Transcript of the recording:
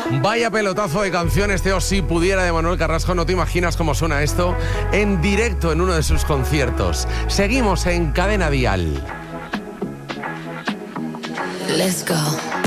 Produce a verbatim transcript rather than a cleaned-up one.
Vaya pelotazo de canción este O Si Pudiera de Manuel Carrasco. No te imaginas cómo suena esto en directo en uno de sus conciertos. Seguimos en Cadena Dial. Let's go.